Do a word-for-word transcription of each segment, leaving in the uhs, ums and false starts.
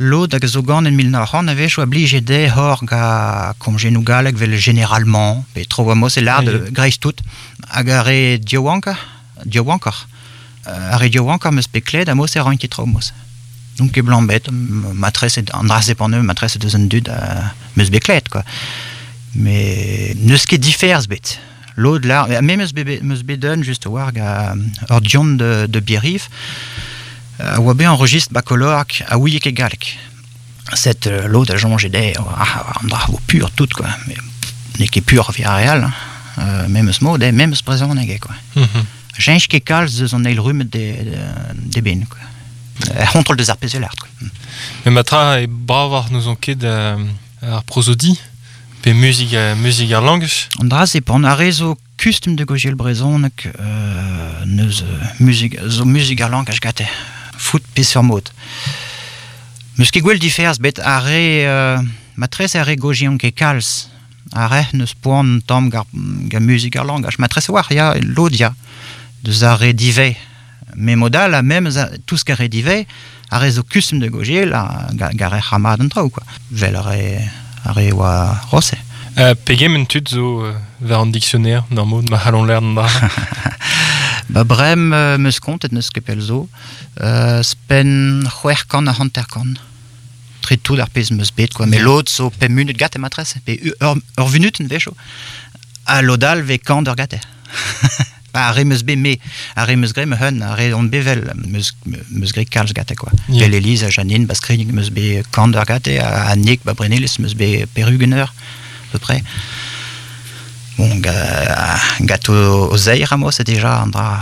L'eau da gazogan en mil nahan avait choisi obligé de hor ga comme j'ai nous galek vel généralement et trop à moi c'est l'art de grace tout agaré diowanka diowanka arrêt diowanka me spéclé da moi c'est rien qui trop moi donc blanc bête matresse andras et pendant matresse de zone dud me spéclé quoi mais ne ce qui diffère bête l'eau de l'art même me bébé me bédon juste voir ga ordion de de bierif a oa be enregistre bacolorc a ouille et galek cette euh, l'eau de Jean Gédé ah on doit pur tout quoi mais n'est qui pur via réel euh, même ce mot des même ce présent n'est quoi j'ai qui cale de son aile rhume des des bines quoi contre des arpés l'art quoi mais matra et brave nous ont quai de prosodie pe musique musique en langue on doit c'est pour un réseau custom de Gogel Brezon que euh, nous musique zo musique en langue gâté foot pe sur mode mais ce qui gueule diffère bet arrêt euh, matresse arrêt gogion que cals arrêt ne spawn tom gar ga musique en langage matresse war ya l'odia de arrêt divé mais modal même tout ce qu'arrêt divé arrêt zo custom de Gogel la garé hamad entre quoi vel arrêt arrêt wa rosse euh, pegem un tut zo euh, vers un dictionnaire dans mode ma halon lern da ba brem uh, meus kontet neus kepel zo uh, spen c'hwerkan a hanterkan tre tout ar pez meus bet quoi mais l'autre so pe munut gate matresse pe ur, ur vunut en vecho a lodal ve kant ur gate a re meus be me a re meus gre me hun a re on bevel meus meus gre kalz gate quoi yeah. Vel Elise a Janine ba skrinig meus be kant ur gate a, a Nick ba Brenelis meus be perugener à peu près bon ga, gâteau aux aires moi c'est déjà un drap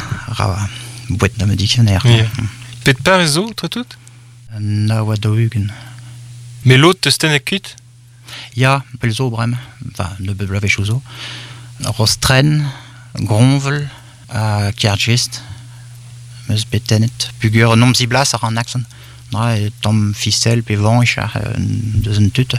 boîte dans le dictionnaire yeah. Pet pas réseau toi tout na wa dohugen mais l'autre te stene kit ja pelzo brem enfin ne beblave chozo rostren gronvel a kiergist meus betenet pugur nom ziblas ar an accent na tom ficelle pe vanch de un tut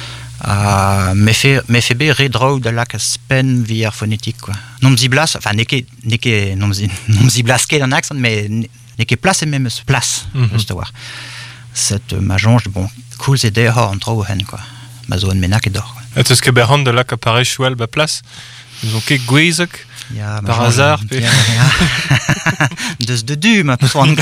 Uh, me fait me fait be redraw de la spen via phonétique quoi nom ziblas enfin neke neke nom nom ziblas ke dans accent mais neke place même place juste voir cette majonge bon cool c'est des hors entre hen quoi ma zone menac et d'or est-ce que berhan de la qu'apparaît choual ba place ils ont que guizek ja, par hasard ja, ja. de de du ma personne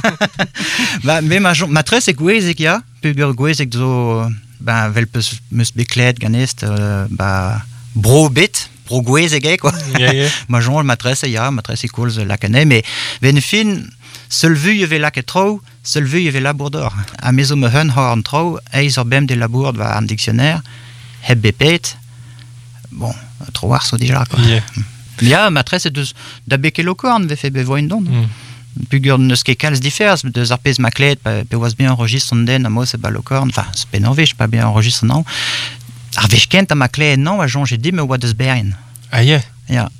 bah mais ma ma très c'est guizek ya pugur guizek zo ben vel peus meus beklet ganest euh, ba bro bit bro gwezege quoi yeah, yeah. Ma jon matresse ya matresse cool la canet mais ben fin seul vu y avait la que trop seul vu y avait la bourdor a maison me hun horn trop et sur bem de la bourde va en dictionnaire heb bepet bon trop war so déjà quoi yeah. Ya matresse de d'abeke locorn ve fait bevoin don mm. Pugur neus ket kalz differs de arpez maklet pe oas bien enregistre den a mos e balocorn enfin c'est pas norvège pas bien enregistre non ar vech kent a maklet non a jonge dim e oa deus berin ah yeah ya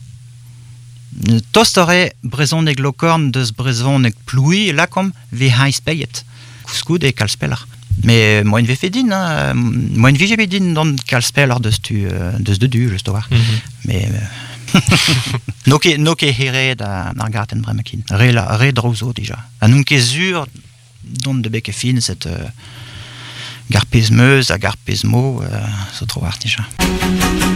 tostore brezon eg locorn deus brezon eg ploui la kom ve haiz peiet kouskoud e kalspeller mais moin ve fait din hein, moin vi j'ai din don kalspeller deus tu deus de du juste voir mm-hmm. mais euh, Noke noke here da Margarten Bremekin. Re la re drozo déjà. Anun ke zur don de beke fin cette euh, garpizmeuse à garpizmo euh, se trouve déjà.